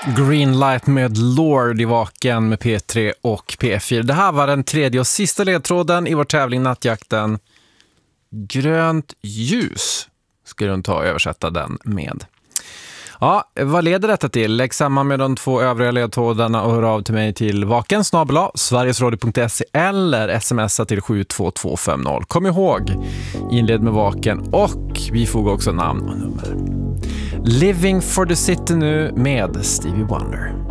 Green Light med Lord i Vaken med P3 och P4. Det här var den tredje och sista ledtråden i vår tävling Nattjakten. Grönt ljus ska du ta och översätta den med. Ja, vad leder detta till? Lägg samman med de två övriga ledtrådarna och hör av till mig till vaken@sverigesradio.se eller smsa till 72250. Kom ihåg, inled med Vaken och vi får också namn och nummer. Living for the City nu med Stevie Wonder.